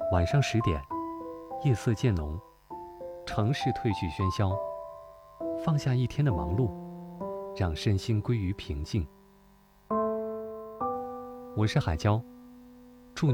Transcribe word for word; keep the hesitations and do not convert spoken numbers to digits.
晚上十点，夜色渐浓，城市褪去喧嚣，放下一天的忙碌，让身心归于平静。我是海椒，